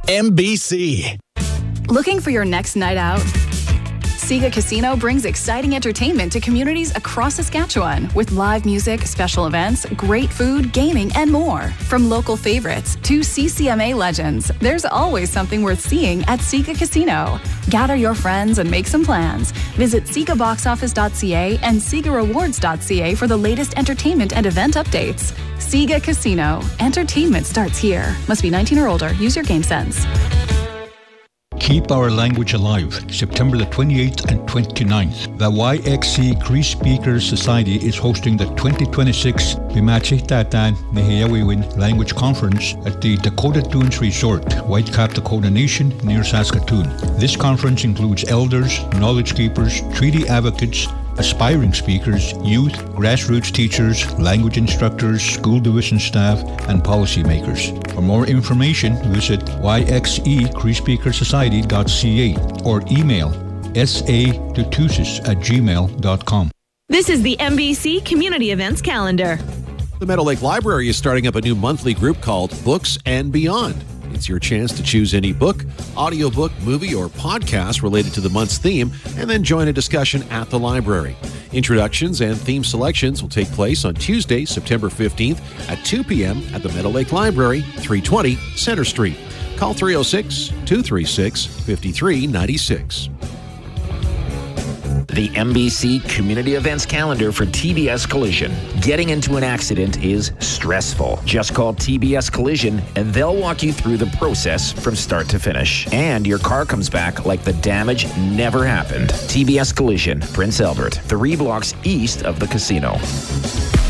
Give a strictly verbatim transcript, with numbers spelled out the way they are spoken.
M B C. Looking for your next night out? Siga Casino brings exciting entertainment to communities across Saskatchewan with live music, special events, great food, gaming, and more. From local favorites to C C M A legends, there's always something worth seeing at Siga Casino. Gather your friends and make some plans. Visit siga box office dot c a and siga rewards dot c a for the latest entertainment and event updates. Siga Casino. Entertainment starts here. Must be nineteen or older. Use your game sense. Keep Our Language Alive, September the twenty-eighth and twenty-ninth. The Y X C Cree Speakers Society is hosting the twenty twenty-six Bimachitatan Nihiyawiwin Language Conference at the Dakota Dunes Resort, Whitecap, Dakota Nation, near Saskatoon. This conference includes elders, knowledge keepers, treaty advocates, aspiring speakers, youth, grassroots teachers, language instructors, school division staff, and policymakers. For more information, visit y x e cree speaker society dot c a or email sadutusis at gmail dot com. This is the M B C Community Events Calendar. The Meadow Lake Library is starting up a new monthly group called Books and Beyond. It's your chance to choose any book, audiobook, movie, or podcast related to the month's theme, and then join a discussion at the library. Introductions and theme selections will take place on Tuesday, September fifteenth at two p.m. at the Meadow Lake Library, three twenty Center Street. Call three oh six, two three six, five three nine six. The M B C Community Events Calendar for T B S Collision. Getting into an accident is stressful. Just call T B S Collision and they'll walk you through the process from start to finish. And your car comes back like the damage never happened. T B S Collision, Prince Albert, three blocks east of the casino.